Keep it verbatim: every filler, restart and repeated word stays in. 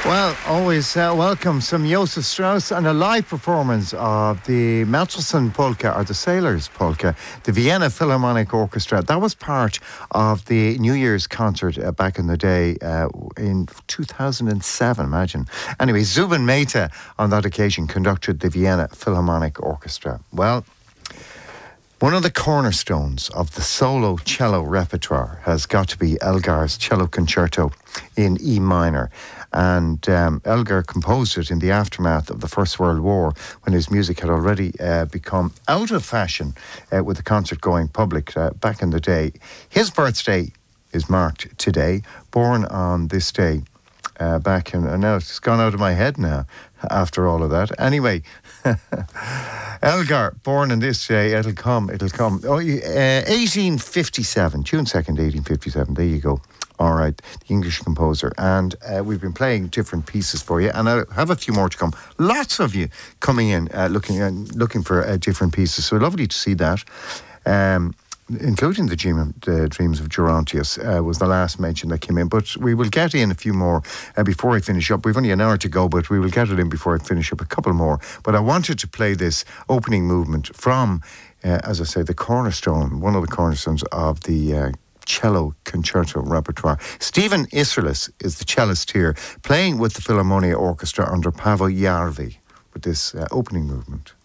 Well, always uh, welcome some Josef Strauss and a live performance of the Mendelssohn Polka, or the Sailors Polka, the Vienna Philharmonic Orchestra. That was part of the New Year's concert uh, back in the day uh, in two thousand seven, imagine. Anyway, Zubin Mehta on that occasion conducted the Vienna Philharmonic Orchestra. Well, one of the cornerstones of the solo cello repertoire has got to be Elgar's Cello Concerto in E minor. And um, Elgar composed it in the aftermath of the First World War, when his music had already uh, become out of fashion uh, with the concert-going public uh, back in the day. His birthday is marked today, born on this day uh, back in... Uh, now it's gone out of my head now after all of that. Anyway, Elgar, born on this day, it'll come, it'll come. Oh, uh, eighteen fifty-seven, June second, eighteen fifty-seven, there you go. All right, the English composer. And uh, we've been playing different pieces for you, and I have a few more to come. Lots of you coming in, uh, looking uh, looking for uh, different pieces. So lovely to see that. Um, including the, dream, the Dreams of Gerontius uh, was the last mention that came in. But we will get in a few more uh, before I finish up. We've only an hour to go, but we will get it in before I finish up, a couple more. But I wanted to play this opening movement from, uh, as I say, the cornerstone, one of the cornerstones of the uh, cello concerto repertoire. Stephen Isserlis is the cellist here, playing with the Philharmonia Orchestra under Paavo Järvi with this uh, opening movement.